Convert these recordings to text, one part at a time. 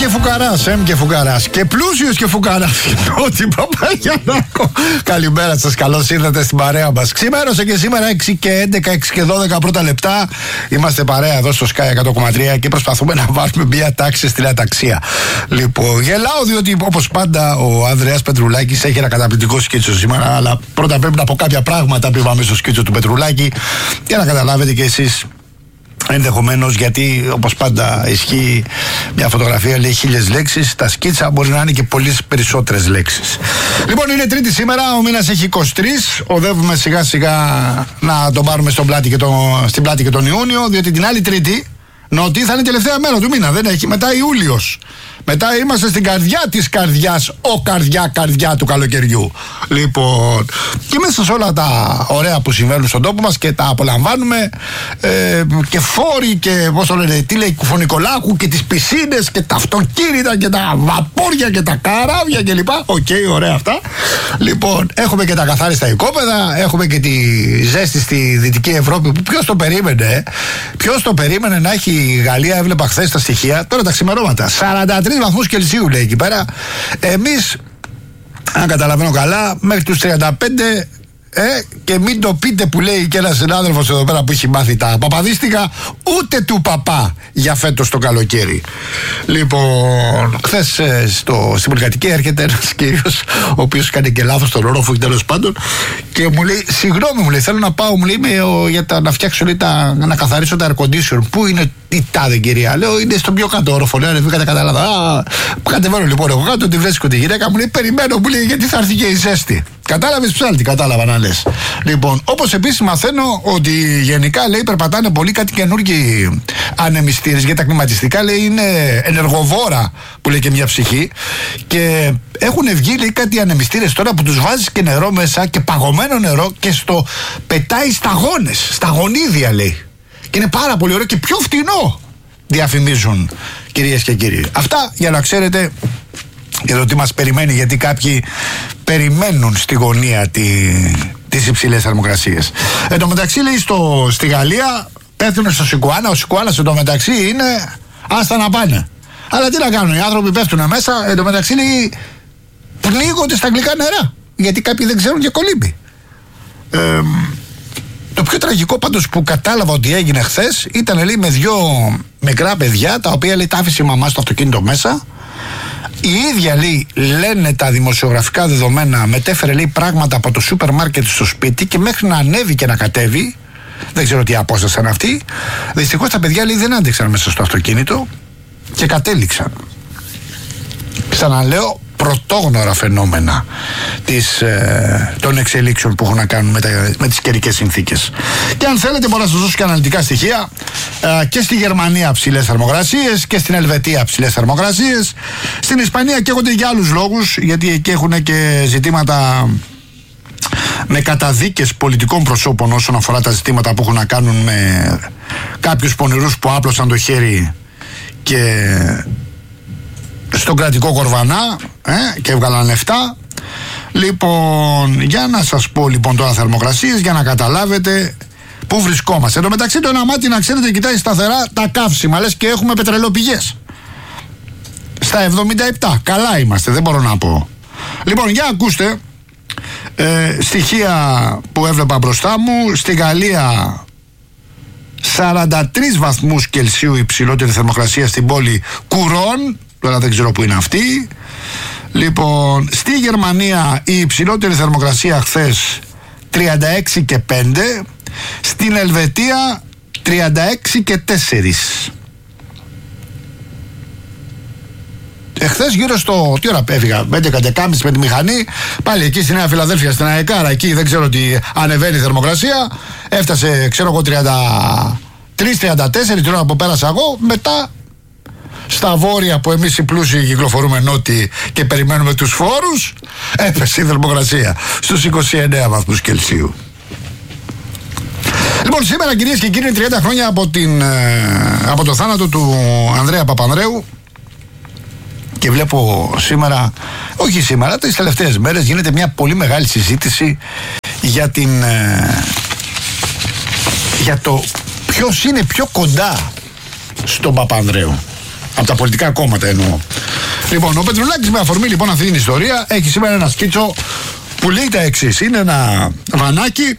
και φουκαράς, και φουκαράς. Και πλούσιος και φουκαράς. Ότι Παπαγιαννάκο. Καλημέρα σας, καλώς ήρθατε στην παρέα μας. Ξημέρωσε και σήμερα 6 και 11, 6 και 12 πρώτα λεπτά. Είμαστε παρέα εδώ στο Sky 100,3 και προσπαθούμε να βάλουμε μια τάξη στην αταξία. Λοιπόν, γελάω διότι όπως πάντα ο Ανδρέας Πετρουλάκης έχει ένα καταπληκτικό σκίτσο σήμερα. Αλλά πρώτα πρέπει να πω κάποια πράγματα πριν πάμε στο σκίτσο του Πετρουλάκη για να καταλάβετε κι εσείς. Ενδεχομένως, γιατί όπως πάντα ισχύει, μια φωτογραφία λέει 1000 λέξεις, τα σκίτσα μπορεί να είναι και πολλές περισσότερες λέξεις. Λοιπόν, είναι Τρίτη σήμερα, ο μήνας έχει 23. Οδεύουμε σιγά σιγά να τον πάρουμε στην πλάτη και τον Ιούνιο, διότι την άλλη Τρίτη, Νότι, θα είναι η τελευταία μέρα του μήνα. Δεν έχει, μετά Ιούλιος. Μετά είμαστε στην καρδιά της καρδιάς, καρδιά του καλοκαιριού. Λοιπόν, και μέσα σε όλα τα ωραία που συμβαίνουν στον τόπο μας και τα απολαμβάνουμε, και φόροι και πώς το λένε, τι λέει, Κουφονικολάκου και τις πισίνες και τα αυτοκίνητα και τα βαπόρια και τα καράβια κλπ. Οκ, ωραία αυτά. Λοιπόν, έχουμε και τα καθάριστα οικόπεδα, έχουμε και τη ζέστη στη Δυτική Ευρώπη που ποιος το περίμενε, ποιος το περίμενε να έχει η Γαλλία, έβλεπα χθες τα στοιχεία, τώρα τα ξημερώματα, 43 βαθμούς Κελσίου λέει εκεί πέρα. Εμείς, αν καταλαβαίνω καλά, μέχρι τους 35, και μην το πείτε που λέει και ένας συνάδελφος εδώ πέρα που έχει μάθει τα παπαδίστικα, ούτε του παπά για φέτος το καλοκαίρι. Λοιπόν, χθες στην πολυκατοικία έρχεται ένας κύριος, ο οποίος κάνει και λάθος τον όροφο και τέλος πάντων, και μου λέει, συγγνώμη, μου λέει, θέλω να πάω, μου λέει, να φτιάξω, λέει, να καθαρίσω τα air condition. Πού είναι η τάδε κυρία? Λέω, είναι στο πιο κάτω όροφο. Λέω, δεν καταλάβα. Κατεβαίνω λοιπόν εγώ κάτω, τη βρίσκω τη γυναίκα, μου λέει, περιμένω, μου λέει, γιατί θα έρθει και η ζέστη. Κατάλαβες ψάλτη, κατάλαβα να λες. Λοιπόν, όπως επίσης μαθαίνω ότι γενικά λέει περπατάνε πολύ κάτι καινούργιοι ανεμιστήρες, γιατί τα κλιματιστικά λέει είναι ενεργοβόρα, που λέει και μια ψυχή, και έχουν βγει λέει κάτι ανεμιστήρες τώρα που τους βάζεις και νερό μέσα και παγωμένο νερό και στο πετάει σταγόνες, σταγονίδια λέει. Και είναι πάρα πολύ ωραίο και πιο φτηνό, διαφημίζουν, κυρίες και κύριοι. Αυτά για να ξέρετε και το τι μας περιμένει, γιατί κάποιοι περιμένουν στη γωνία τις υψηλές θερμοκρασίες. Εν τω μεταξύ λέει στη Γαλλία πέφτουν στο Σικουάνα. Ο Σικουάνας εν τω μεταξύ είναι άστα να πάνε. Αλλά τι να κάνουν, οι άνθρωποι πέφτουν μέσα. Εν τω μεταξύ λέει πνίγονται στα γλυκά νερά, γιατί κάποιοι δεν ξέρουν και κολύμπη. Το πιο τραγικό πάντως που κατάλαβα ότι έγινε χθες ήταν λέει με 2 μικρά παιδιά, τα οποία λέει τα άφησε η μαμά στο αυτοκίνητο μέσα. Η ίδια λέει, λένε τα δημοσιογραφικά δεδομένα, μετέφερε λέει πράγματα από το σούπερ μάρκετ στο σπίτι και μέχρι να ανέβει και να κατέβει, δεν ξέρω τι απόσταση ήταν αυτή, δυστυχώς τα παιδιά λέει δεν άντεξαν μέσα στο αυτοκίνητο και κατέληξαν. Ξαναλέω, πρωτόγνωρα φαινόμενα των εξελίξεων που έχουν να κάνουν με τις καιρικές συνθήκες. Και αν θέλετε μπορώ να σας δώσω και αναλυτικά στοιχεία, και στη Γερμανία ψηλές θερμοκρασίες και στην Ελβετία ψηλές θερμοκρασίες. Στην Ισπανία καίγονται για άλλους λόγους, γιατί εκεί έχουν και ζητήματα με καταδίκες πολιτικών προσώπων όσον αφορά τα ζητήματα που έχουν να κάνουν με κάποιους πονηρούς που άπλωσαν το χέρι και στον κρατικό κορβανά και έβγαλαν λεφτά. Λοιπόν, για να σας πω λοιπόν τώρα θερμοκρασίες, για να καταλάβετε πού βρισκόμαστε. Εν τω μεταξύ το ένα μάτι, να ξέρετε, κοιτάει σταθερά τα καύσιμα, λες και έχουμε πετρελαιοπηγές. Στα 77, καλά είμαστε, δεν μπορώ να πω. Λοιπόν, για ακούστε στοιχεία που έβλεπα μπροστά μου. Στη Γαλλία 43 βαθμούς Κελσίου υψηλότερη θερμοκρασία στην πόλη Κουρών. Τώρα δεν ξέρω που είναι αυτή. Λοιπόν, στη Γερμανία η υψηλότερη θερμοκρασία χθες 36 και 5. Στην Ελβετία 36 και 4. Εχθές γύρω στο, τι ώρα έφυγα, 11-11.30 με τη μηχανή, πάλι εκεί στη Νέα Φιλαδέλφια, στην Αεκάρα, εκεί δεν ξέρω τι ανεβαίνει η θερμοκρασία, έφτασε ξέρω εγώ 33-34 την ώρα που πέρασα εγώ, μετά στα βόρεια που εμείς οι πλούσιοι κυκλοφορούμε νότιοι και περιμένουμε τους φόρους, έπεσε η θερμοκρασία στους 29 βαθμούς Κελσίου. Λοιπόν, σήμερα κυρίες και κύριοι, 30 χρόνια από το θάνατο του Ανδρέα Παπανδρέου. Και βλέπω σήμερα, όχι σήμερα, τις τελευταίες μέρες γίνεται μια πολύ μεγάλη συζήτηση για το ποιος είναι πιο κοντά στον Παπανδρέου. Από τα πολιτικά κόμματα εννοώ. Λοιπόν, ο Πετρουλάκης με αφορμή λοιπόν αυτή την ιστορία έχει σήμερα ένα σκίτσο που λέει τα εξής. Είναι ένα βανάκι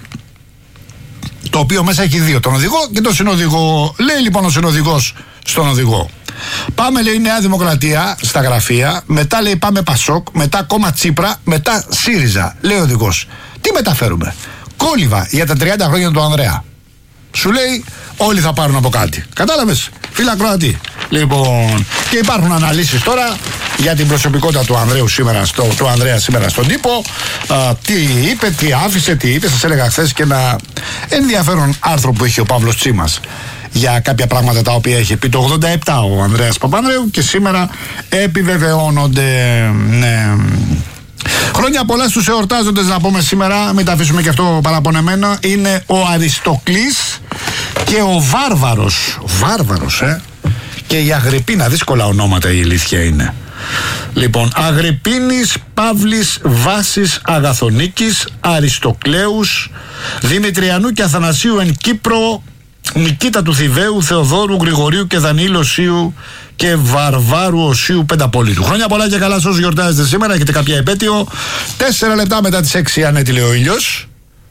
το οποίο μέσα έχει δύο, τον οδηγό και τον συνοδηγό. Λέει λοιπόν ο συνοδηγός στον οδηγό: πάμε, λέει, Νέα Δημοκρατία στα γραφεία, μετά λέει πάμε Πασόκ, μετά κόμμα Τσίπρα, μετά ΣΥΡΙΖΑ. Λέει ο οδηγός: τι μεταφέρουμε? Κόλληβα για τα 30 χρόνια του Ανδρέα. Σου λέει όλοι θα πάρουν από κάτι. Κατάλαβες, φίλα Κροατή? Λοιπόν, και υπάρχουν αναλύσεις τώρα για την προσωπικότητα του Ανδρέα σήμερα στον τύπο. Τι είπε, τι άφησε, τι είπε. Σας έλεγα χθες και ένα ενδιαφέρον άρθρο που είχε ο Παύλος Τσίμας για κάποια πράγματα τα οποία είχε πει το 87 ο Ανδρέας Παπανδρέου και σήμερα επιβεβαιώνονται. Ναι. Χρόνια πολλά στους εορτάζοντες να πούμε σήμερα, μην τα αφήσουμε και αυτό παραπονεμένο. Είναι ο Αριστοκλής και ο Βάρβαρος, και η Αγρυπίνα, δύσκολα ονόματα η ηλίθεια είναι. Λοιπόν, Αγρυπίνης, Παύλης, Βάσης, Αγαθονίκης, Αριστοκλέους, Δημητριανού και Αθανασίου εν Κύπρο, Νικήτα του Θηβαίου, Θεοδόρου, Γρηγορίου και Δανίλου Οσίου και Βαρβάρου Οσίου Πενταπολίτου. Χρόνια πολλά και καλά σε όσους γιορτάζετε σήμερα. Έχετε κάποια επέτειο? 4 λεπτά μετά τις 6 αν έτειλε ο ήλιος.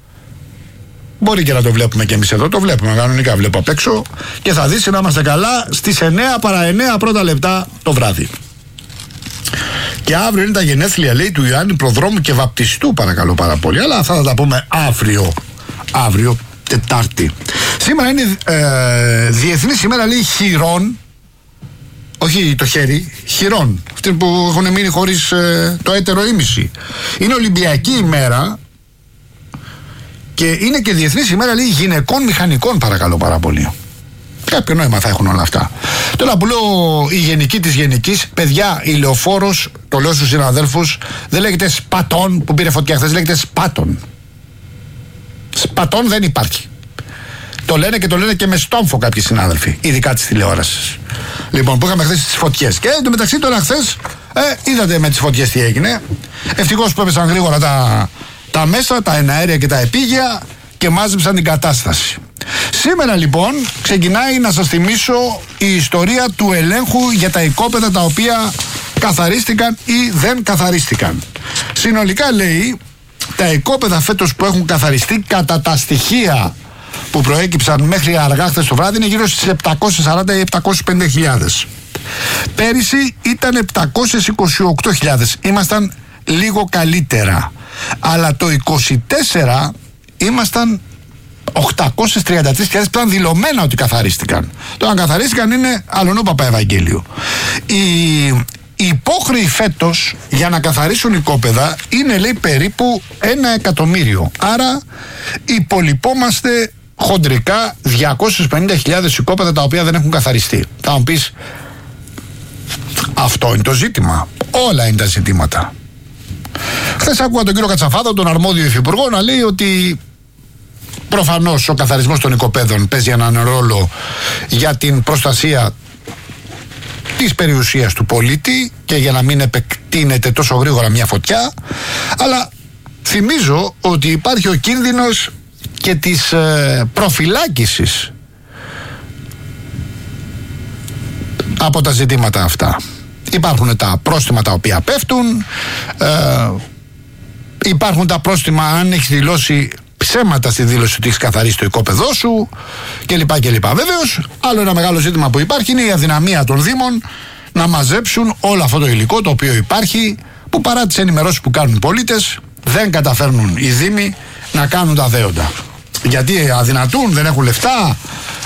Μπορεί και να το βλέπουμε και εμείς εδώ. Το βλέπουμε κανονικά, βλέπω απ' έξω. Και θα δεις να είμαστε καλά στις 9 παρά 9 πρώτα λεπτά το βράδυ. Και αύριο είναι τα γενέθλια, λέει, του Ιωάννη Προδρόμου και Βαπτιστού, παρακαλώ πάρα πολύ. Αλλά αυτά θα τα πούμε αύριο Τετάρτη. Σήμερα είναι Διεθνής ημέρα, λέει, χειρών. Όχι το χέρι, χειρών. Αυτοί που έχουν μείνει χωρίς το έτερο ήμιση. Είναι Ολυμπιακή ημέρα. Και είναι και Διεθνής ημέρα, λέει, γυναικών μηχανικών, παρακαλώ πάρα πολύ. Κάποιο νόημα θα έχουν όλα αυτά. Τώρα που λέω η γενική της γενικής, παιδιά, η Λεωφόρος, το λέω στους συναδέλφους, δεν λέγεται Σπατών που πήρε φωτιά χθες, λέγεται Σπάτων. Σπατών δεν υπάρχει. Το λένε και με στόμφο κάποιοι συνάδελφοι, ειδικά της τηλεόρασης. Λοιπόν, που είχαμε χθες τις φωτιές. Και εντωμεταξύ τώρα χθες, είδατε με τις φωτιές τι έγινε. Ευτυχώς που έπεσαν γρήγορα τα μέσα, τα εναέρια και τα επίγεια και μάζεψαν την κατάσταση. Σήμερα λοιπόν ξεκινάει, να σας θυμίσω, η ιστορία του ελέγχου για τα οικόπεδα τα οποία καθαρίστηκαν ή δεν καθαρίστηκαν. Συνολικά, λέει, τα οικόπεδα φέτος που έχουν καθαριστεί κατά τα στοιχεία που προέκυψαν μέχρι αργά χθες το βράδυ είναι γύρω στις 740 ή 750.000. Πέρυσι ήταν 728.000. Ήμασταν λίγο καλύτερα. Αλλά το 24 ήμασταν 833.000 πλέον δηλωμένα ότι καθαρίστηκαν. Το αν καθαρίστηκαν είναι αλλονού Παπαευαγγέλιο. Οι υπόχρεοι φέτος για να καθαρίσουν οικόπεδα είναι, λέει, περίπου 1 εκατομμύριο. Άρα υπολοιπόμαστε χοντρικά 250.000 οικόπεδα τα οποία δεν έχουν καθαριστεί. Θα μου πεις, αυτό είναι το ζήτημα? Όλα είναι τα ζητήματα. Χθες άκουγα τον κύριο Κατσαφάδο, τον αρμόδιο υφυπουργό, να λέει ότι προφανώς ο καθαρισμός των οικοπαίδων παίζει έναν ρόλο για την προστασία της περιουσίας του πολίτη και για να μην επεκτείνεται τόσο γρήγορα μια φωτιά, αλλά θυμίζω ότι υπάρχει ο κίνδυνος και της προφυλάκησης από τα ζητήματα αυτά. Υπάρχουν τα πρόστιμα τα οποία πέφτουν, υπάρχουν τα πρόστιμα αν έχεις δηλώσει ψέματα στη δήλωση ότι έχεις καθαρίσει το οικόπεδό σου κλπ. Βέβαιως, άλλο ένα μεγάλο ζήτημα που υπάρχει είναι η αδυναμία των Δήμων να μαζέψουν όλο αυτό το υλικό το οποίο υπάρχει, που παρά τις ενημερώσεις που κάνουν οι πολίτες δεν καταφέρνουν οι Δήμοι να κάνουν τα δέοντα. Γιατί αδυνατούν, δεν έχουν λεφτά,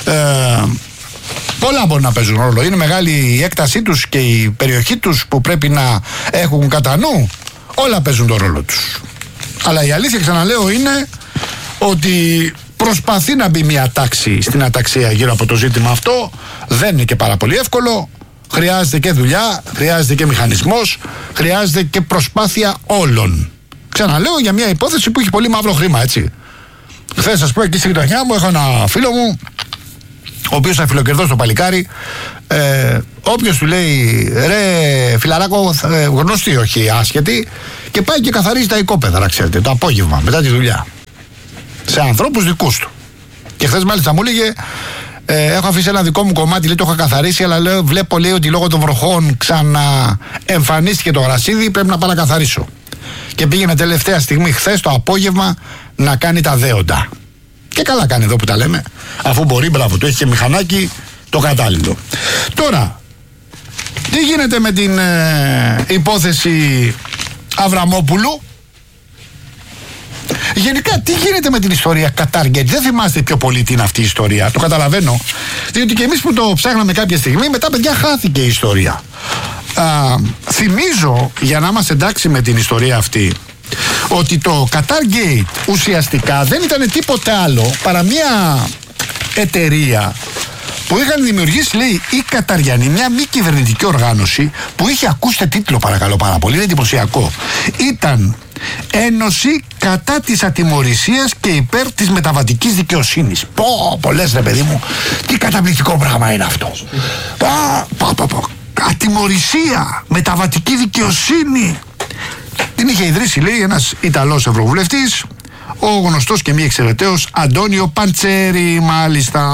πολλά μπορεί να παίζουν ρόλο. Είναι μεγάλη η έκτασή τους και η περιοχή τους που πρέπει να έχουν κατά νου. Όλα παίζουν τον ρόλο τους. Αλλά η αλήθεια, ξαναλέω, είναι ότι προσπαθεί να μπει μια τάξη στην αταξία γύρω από το ζήτημα αυτό. Δεν είναι και πάρα πολύ εύκολο. Χρειάζεται και δουλειά, χρειάζεται και μηχανισμός, χρειάζεται και προσπάθεια όλων. Ξαναλέω, για μια υπόθεση που έχει πολύ μαύρο χρήμα, έτσι. Χθες, σας πω, εκεί στη γειτονιά μου έχω ένα φίλο μου, ο οποίος θα φιλοκερδώσει το παλικάρι. Όποιος του λέει, ρε φιλαράκο, γνωστή, όχι άσχετη, και πάει και καθαρίζει τα οικόπεδα, να ξέρετε, το απόγευμα μετά τη δουλειά, σε ανθρώπους δικούς του. Και χθες μάλιστα μου έλεγε, Έχω αφήσει ένα δικό μου κομμάτι, λέει, το είχα καθαρίσει, αλλά βλέπω, λέει, ότι λόγω των βροχών ξαναεμφανίστηκε το γρασίδι, πρέπει να πάω να καθαρίσω. Και πήγαινε τελευταία στιγμή χθες το απόγευμα να κάνει τα δέοντα. Και καλά κάνει εδώ που τα λέμε, αφού μπορεί, μπράβο του, έχει και μηχανάκι το κατάλληλο. Τώρα, τι γίνεται με την υπόθεση Αβραμόπουλου? Γενικά, τι γίνεται με την ιστορία Qatargate? Δεν θυμάστε πιο πολύ τι είναι αυτή η ιστορία. Το καταλαβαίνω. Διότι και εμείς που το ψάχναμε κάποια στιγμή, μετά, παιδιά, χάθηκε η ιστορία. Θυμίζω, για να είμαστε εντάξει με την ιστορία αυτή, ότι το Qatargate ουσιαστικά δεν ήταν τίποτε άλλο παρά μια εταιρεία που είχαν δημιουργήσει, λέει, οι Καταριανοί, μια μη κυβερνητική οργάνωση που είχε, ακούστε τίτλο παρακαλώ πάρα πολύ, είναι εντυπωσιακό. Ήταν Ένωση κατά της ατιμωρησίας και υπέρ της μεταβατικής δικαιοσύνης. Πολλές, ρε παιδί μου, τι καταπληκτικό πράγμα είναι αυτό. Ατιμωρησία, μεταβατική δικαιοσύνη. Την είχε ιδρύσει, λέει, ένας Ιταλός ευρωβουλευτής, ο γνωστός και μη εξαιρεταίος Αντώνιο Παντσέρι, μάλιστα.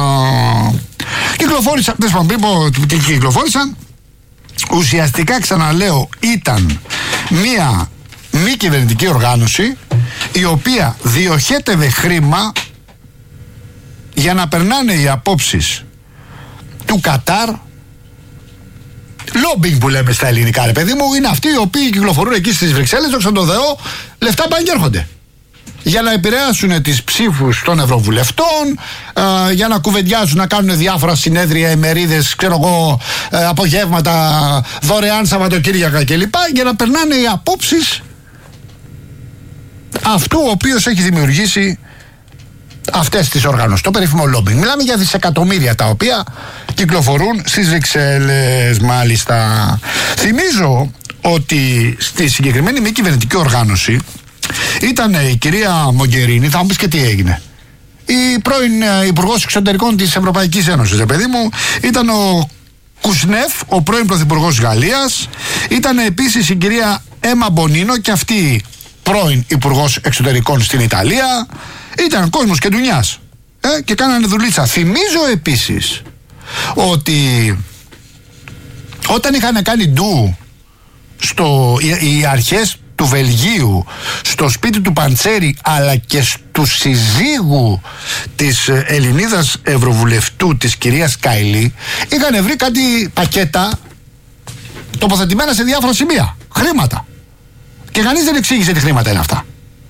Κυκλοφόρησαν. Ουσιαστικά, ξαναλέω, ήταν μία μη κυβερνητική οργάνωση η οποία διοχέτευε χρήμα για να περνάνε οι απόψεις του Κατάρ. Λόμπινγκ που λέμε στα ελληνικά, ρε παιδί μου, είναι αυτοί οι οποίοι κυκλοφορούν εκεί στις Βρυξέλλες, δόξα τω Θεώ, λεφτά πάνε και έρχονται. Για να επηρεάσουν τις ψήφους των ευρωβουλευτών, για να κουβεντιάζουν, να κάνουν διάφορα συνέδρια, ημερίδες, ξέρω εγώ, απογεύματα, δωρεάν Σαββατοκύριακα κλπ. Για να περνάνε οι απόψεις αυτού ο οποίος έχει δημιουργήσει αυτές τις οργανώσεις, το περίφημο λόμπινγκ. Μιλάμε για δισεκατομμύρια τα οποία κυκλοφορούν στις Βρυξέλλες, μάλιστα. Θυμίζω ότι στη συγκεκριμένη μη κυβερνητική οργάνωση ήταν η κυρία Μογκερίνη. Θα μου πεις και τι έγινε. Η πρώην Υπουργός Εξωτερικών της Ευρωπαϊκής Ένωσης, παιδί μου. Ήταν ο Κουσνεφ, ο πρώην Πρωθυπουργός Γαλλίας. Ήταν επίσης η κυρία Έμα Μπονίνο, και αυτή πρώην Υπουργός Εξωτερικών στην Ιταλία. Ήταν κόσμος και ντουνιάς. Και κάνανε δουλίτσα. Θυμίζω επίσης ότι όταν είχαν κάνει ντου οι αρχές του Βελγίου στο σπίτι του Παντσέρι, αλλά και του συζύγου της Ελληνίδας Ευρωβουλευτού, της κυρίας Κάιλι, είχαν βρει κάτι πακέτα τοποθετημένα σε διάφορα σημεία, χρήματα, και κανείς δεν εξήγησε τι χρήματα είναι αυτά.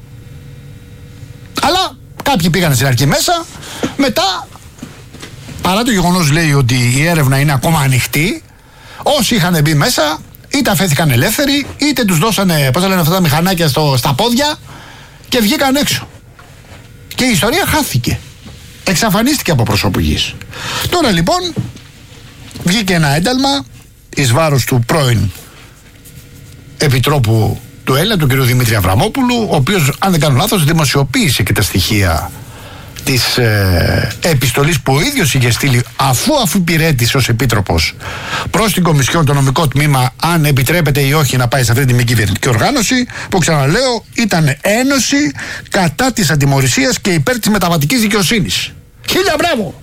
Αλλά κάποιοι πήγαν στην αρχή μέσα, μετά, παρά το γεγονός, λέει, ότι η έρευνα είναι ακόμα ανοιχτή, όσοι είχαν μπει μέσα είτε αφέθηκαν ελεύθεροι, είτε τους δώσανε, πώς λένε αυτά τα μηχανάκια στα πόδια, και βγήκαν έξω. Και η ιστορία χάθηκε. Εξαφανίστηκε από πρόσωπο γης. Τώρα λοιπόν βγήκε ένα ένταλμα εις βάρος του πρώην Επιτρόπου του Έλληνα, του κ. Δημήτρη Αβραμόπουλου, ο οποίος, αν δεν κάνω λάθος, δημοσιοποίησε και τα στοιχεία της επιστολής που ο ίδιος είχε στείλει αφού υπηρέτησε ως επίτροπος προς την Κομισιόν, το νομικό τμήμα, αν επιτρέπεται ή όχι να πάει σε αυτή τη μη κυβερνητική οργάνωση, που, ξαναλέω, ήταν Ένωση κατά της ατιμωρησίας και υπέρ της μεταβατικής δικαιοσύνης. 1000 μπράβο!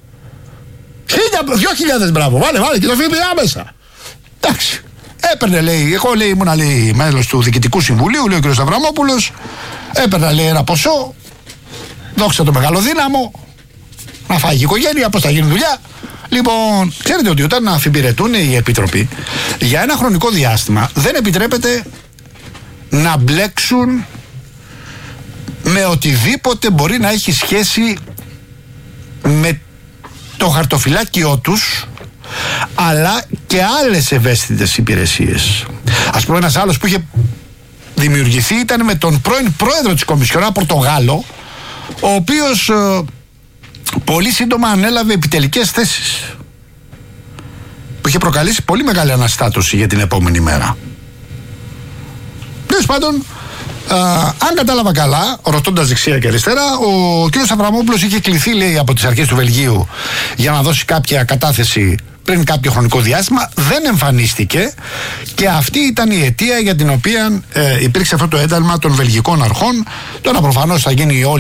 2000 μπράβο! Βάλε και το ΦΠΑ μέσα! Εντάξει. Έπαιρνε, λέει, εγώ, λέει, ήμουνα, λέει, μέλος του Διοικητικού Συμβουλίου, λέει ο κ. Αβραμόπουλος, έπαιρνα, λέει, ένα ποσό. Δόξα το μεγάλο δύναμο, να φάγει η οικογένεια, πώς θα γίνει δουλειά. Λοιπόν, ξέρετε ότι όταν αφιπηρετούν οι επίτροποι, για ένα χρονικό διάστημα δεν επιτρέπεται να μπλέξουν με οτιδήποτε μπορεί να έχει σχέση με το χαρτοφυλάκιό τους, αλλά και άλλες ευαίσθητες υπηρεσίες. Ας πούμε, ένας άλλος που είχε δημιουργηθεί ήταν με τον πρώην πρόεδρο της Κομισιόν, ένα Πορτογάλο, ο οποίος πολύ σύντομα ανέλαβε επιτελικές θέσεις, που είχε προκαλέσει πολύ μεγάλη αναστάτωση για την επόμενη μέρα. Τέλος πάντων, αν κατάλαβα καλά, ρωτώντας δεξιά και αριστερά, ο κ. Αβραμόπουλος είχε κληθεί, λέει, από τις αρχές του Βελγίου για να δώσει κάποια κατάθεση πριν κάποιο χρονικό διάστημα. Δεν εμφανίστηκε, και αυτή ήταν η αιτία για την οποία υπήρξε αυτό το ένταλμα των βελγικών αρχών. Τώρα προφανώς θα γίνει όλη